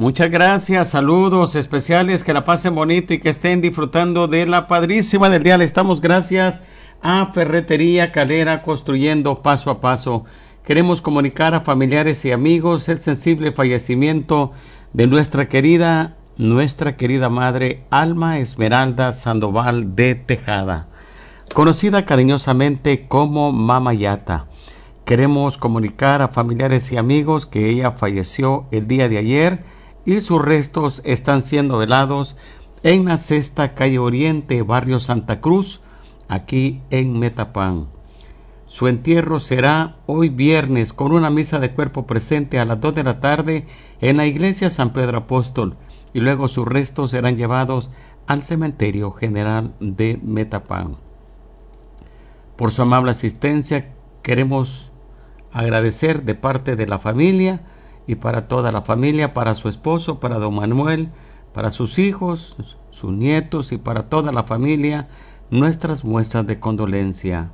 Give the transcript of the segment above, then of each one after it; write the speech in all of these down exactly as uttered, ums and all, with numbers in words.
Muchas gracias, saludos especiales, que la pasen bonito y que estén disfrutando de la padrísima del día. Le estamos gracias a Ferretería Calera, construyendo paso a paso. Queremos comunicar a familiares y amigos el sensible fallecimiento de nuestra querida, nuestra querida madre Alma Esmeralda Sandoval de Tejada, conocida cariñosamente como Mama Yata. Queremos comunicar a familiares y amigos que ella falleció el día de ayer y sus restos están siendo velados en la Sexta Calle Oriente, barrio Santa Cruz, aquí en Metapán. Su entierro será hoy viernes con una misa de cuerpo presente a las dos de la tarde en la iglesia San Pedro Apóstol, y luego sus restos serán llevados al cementerio general de Metapán. Por su amable asistencia queremos agradecer de parte de la familia y para toda la familia, para su esposo, para don Manuel, para sus hijos, sus nietos y para toda la familia, nuestras muestras de condolencia.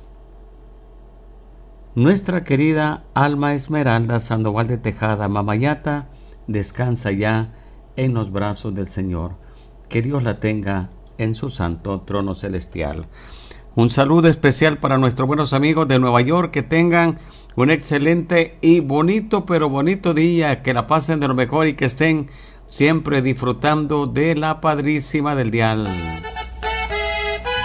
Nuestra querida Alma Esmeralda Sandoval de Tejada, Mama Yata, descansa ya en los brazos del Señor. Que Dios la tenga en su santo trono celestial. Un saludo especial para nuestros buenos amigos de Nueva York, que tengan un excelente y bonito, pero bonito día, que la pasen de lo mejor y que estén siempre disfrutando de la padrísima del dial.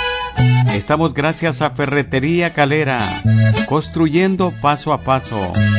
Estamos gracias a Ferretería Calera, construyendo paso a paso.